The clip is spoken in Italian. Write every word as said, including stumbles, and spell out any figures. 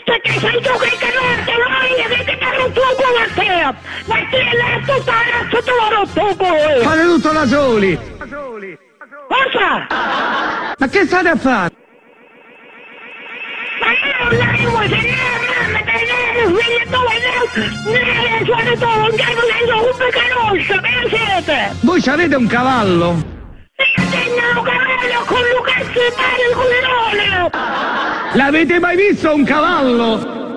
Perché sei tu che cagate, voi avete rotto il culo a te! Ma ti è letto, sta ragazzo, te l'ho rotto il culo! Fate tutto da soli! Cosa? Ma che state a fare? Ma io non arrivo, se ne mamma, te ne figlio tu, ne suono tu, un capo che sono un peccanoso, che siete? Voi avete un cavallo? Io tengo un cavallo con Lucazzi e pare il culerone! L'avete mai visto un cavallo?